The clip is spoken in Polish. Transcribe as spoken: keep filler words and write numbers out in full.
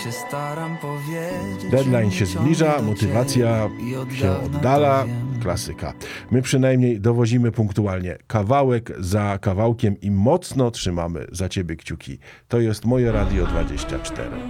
Deadline się zbliża, motywacja się oddala, klasyka. My przynajmniej dowozimy punktualnie, kawałek za kawałkiem i mocno trzymamy za ciebie kciuki. To jest Moje Radio dwadzieścia cztery.